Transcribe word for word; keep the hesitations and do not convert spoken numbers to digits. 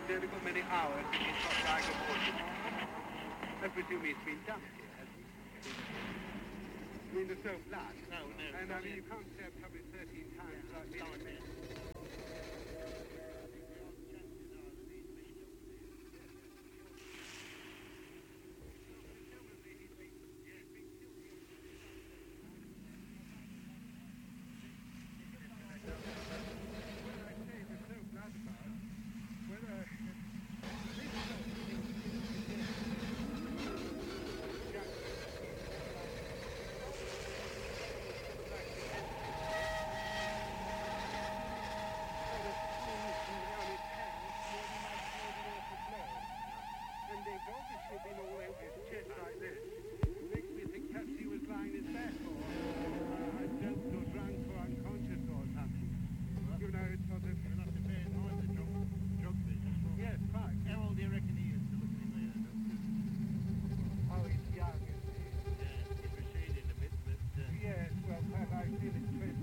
dead a good many hours in his hot bag of water. I presume he's been dumped here, hasn't he? I mean, there's no blood. No, no. And I mean, you can't say I've covered thirteen times like this. Yes, well, perhaps I feel it's